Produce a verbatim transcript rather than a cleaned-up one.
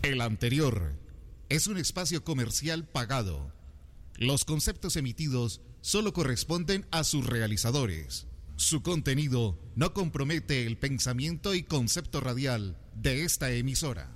El anterior es un espacio comercial pagado. Los conceptos emitidos solo corresponden a sus realizadores. Su contenido no compromete el pensamiento y concepto radial de esta emisora.